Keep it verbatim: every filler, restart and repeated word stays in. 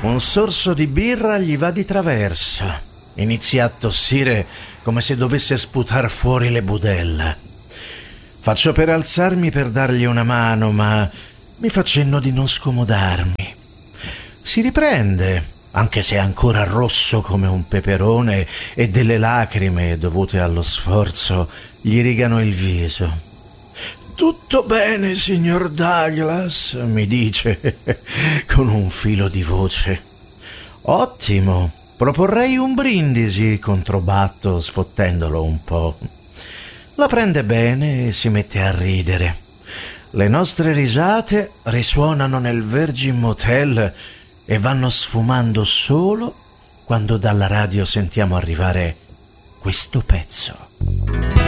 Un sorso di birra gli va di traverso. Inizia a tossire come se dovesse sputar fuori le budella. Faccio per alzarmi per dargli una mano, ma mi fa cenno di non scomodarmi. Si riprende, anche se è ancora rosso come un peperone e delle lacrime dovute allo sforzo gli rigano il viso. «Tutto bene, signor Douglas», mi dice con un filo di voce. «Ottimo, proporrei un brindisi», controbatto sfottendolo un po'. La prende bene e si mette a ridere. Le nostre risate risuonano nel Virgin Motel e vanno sfumando solo quando dalla radio sentiamo arrivare questo pezzo.